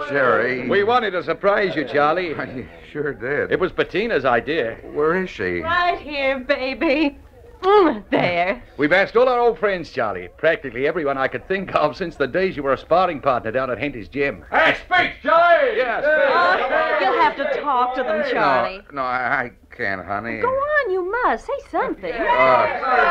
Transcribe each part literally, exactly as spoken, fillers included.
Jerry. We wanted to surprise you, Charlie. You sure did. It was Bettina's idea. Where is she? Right here, baby. Mm, there. We've asked all our old friends, Charlie. Practically everyone I could think of since the days you were a sparring partner down at Henty's gym. Hey, speak, Charlie! Yeah, Oh, you'll have to talk to them, Charlie. No, no, I, I can't, honey. Go on, you must. Say something. Uh,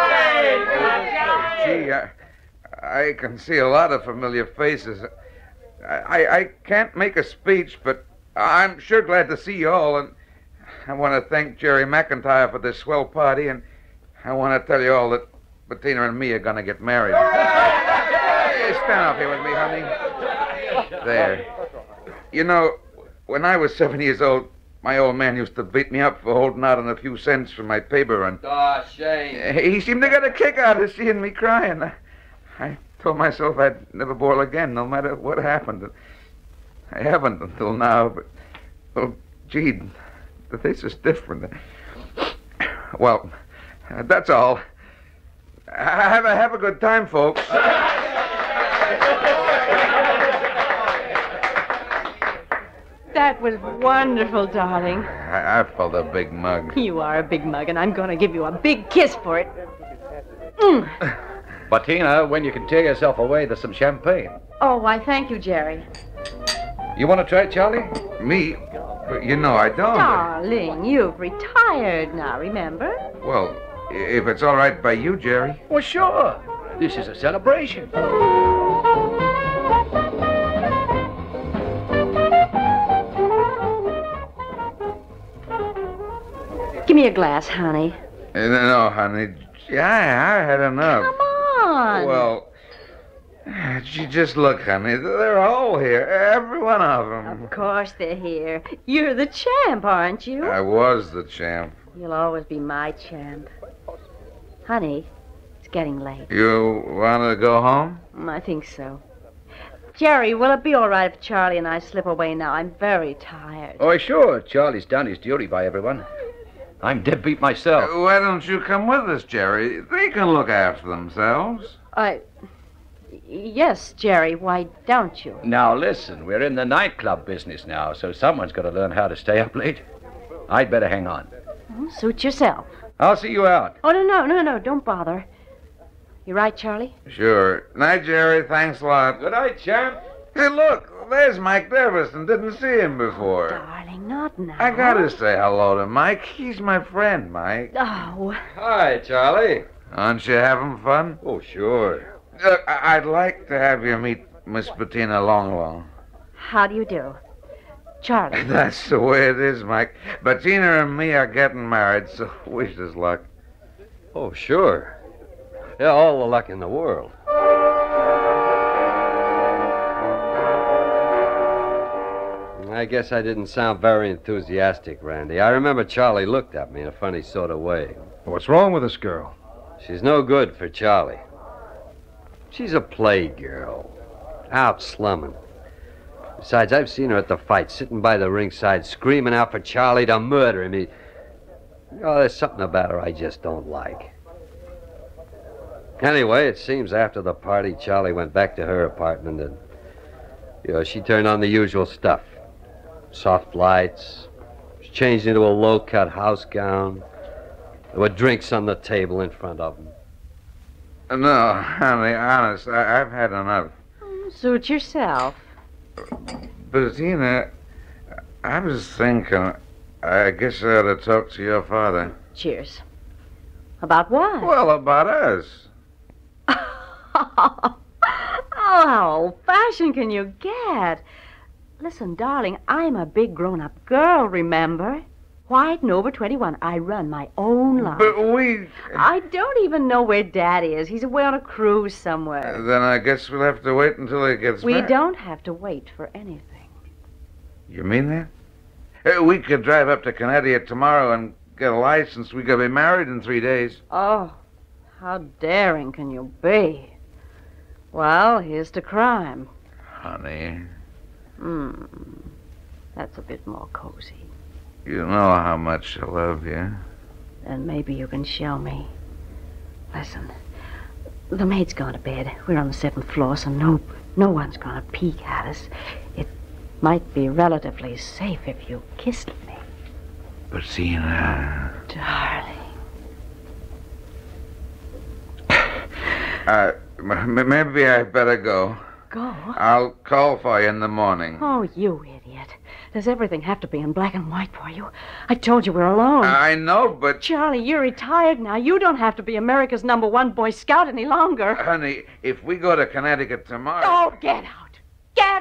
gee, I, I can see a lot of familiar faces. I, I, I can't make a speech, but I'm sure glad to see you all, and I want to thank Jerry McIntyre for this swell party, and I want to tell you all that Bettina and me are going to get married. Hey, stand up here with me, honey. There. You know, when I was seven years old, my old man used to beat me up for holding out on a few cents for my paper run. Oh, shame. He seemed to get a kick out of seeing me crying. I told myself I'd never boil again, no matter what happened. I haven't until now, but, well, gee, this is different. Well, that's all. Have a, have a good time, folks. That was wonderful, darling. I, I felt a big mug. You are a big mug, and I'm going to give you a big kiss for it. Mm. Bettina, when you can tear yourself away, there's some champagne. Oh, why, thank you, Jerry. You want to try it, Charlie? Me? But you know I don't. Darling, you've retired now, remember? Well, if it's all right by you, Jerry. Well, sure. This is a celebration. Give me a glass, honey. Uh, No, honey. Gee, I, I had enough. Come on. Well, gee, just look, honey. They're all here. Every one of them. Of course they're here. You're the champ, aren't you? I was the champ. You'll always be my champ. Honey, it's getting late. You want to go home? Mm, I think so. Jerry, will it be all right if Charlie and I slip away now? I'm very tired. Oh, sure. Charlie's done his duty by everyone. I'm dead beat myself. Uh, Why don't you come with us, Jerry? They can look after themselves. I... Yes, Jerry, why don't you? Now, listen, we're in the nightclub business now, so someone's got to learn how to stay up late. I'd better hang on. Oh, suit yourself. I'll see you out. Oh, no, no, no, no, don't bother. You right, Charlie? Sure. Night, Jerry. Thanks a lot. Good night, champ. Hey, look. There's Mike Devison. Didn't see him before. Darling, not now. I gotta say hello to Mike. He's my friend, Mike. Oh, Hi, Charlie. Aren't you having fun? Oh, sure. Look, I- I'd like to have you meet Miss Bettina Longwell. how do you do? Charlie. That's the way it is, Mike. Bettina and me are getting married, so wish us luck. Oh, sure. Yeah, all the luck in the world. I guess I didn't sound very enthusiastic, Randy. I remember Charlie looked at me in a funny sort of way. What's wrong with this girl? She's no good for Charlie. She's a play girl. Out slumming. Besides, I've seen her at the fight, sitting by the ringside, screaming out for Charlie to murder him. He... Oh, there's something about her I just don't like. Anyway, it seems after the party, Charlie went back to her apartment and, you know, she turned on the usual stuff. Soft lights. She changed into a low-cut house gown. There were drinks on the table in front of them. No, honey, honest, I- I've had enough. Suit yourself. Bettina, I was thinking, I guess I ought to talk to your father. Cheers. About what? Well, about us. Oh, how old-fashioned can you get? Listen, darling, I'm a big grown-up girl, remember? White and over twenty-one. I run my own life. But we... I don't even know where Dad is. He's away on a cruise somewhere. Then I guess we'll have to wait until he gets We back. don't have to wait for anything. You mean that? Uh, we could drive up to Connecticut tomorrow and get a license. We could be married in three days. Oh, how daring can you be? Well, here's to crime. Honey, Hmm. That's a bit more cozy. you know how much I love you. Then maybe you can show me. Listen, the maid's gone to bed. We're on the seventh floor, so no no one's gonna peek at us. It might be relatively safe if you kissed me. But Zena... Darling. Uh, m- maybe I better go. Go? I'll call for you in the morning. Oh, you idiot. Does everything have to be in black and white for you? I told you we're alone. I know, but... Charlie, you're retired now. You don't have to be America's number one Boy Scout any longer. Honey, if we go to Connecticut tomorrow... Oh, get out. Get